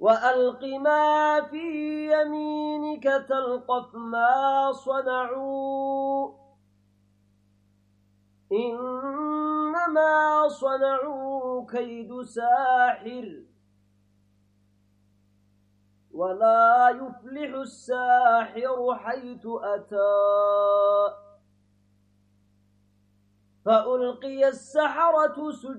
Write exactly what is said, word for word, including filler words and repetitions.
وألق ما في يمينك تلقف ما صنعوا إنما صنعوا كيد ساحر ولا يفلح الساحر حيث أتى فألقي السحرة سجدا